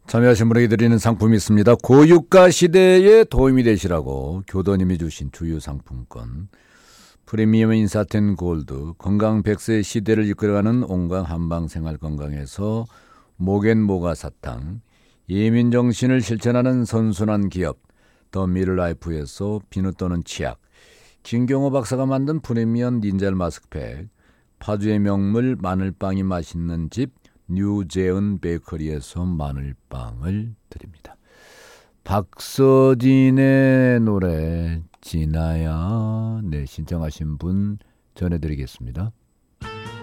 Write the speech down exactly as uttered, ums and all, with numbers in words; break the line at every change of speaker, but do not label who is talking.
참여하신 분에게 드리는 상품이 있습니다. 고유가 시대에 도움이 되시라고 교도님이 주신 주유상품권, 프리미엄 인사텐 골드, 건강 백 세 시대를 이끌어가는 온강 한방생활 건강에서 목앤모가 사탕, 예민정신을 실천하는 선순환 기업 더 미르라이프에서 비누 또는 치약, 김경호 박사가 만든 프리미엄 닌자 마스크팩, 파주의 명물 마늘빵이 맛있는 집 뉴제은 베이커리에서 마늘빵을 드립니다. 박서진의 노래 진아야, 네, 신청하신 분 전해드리겠습니다.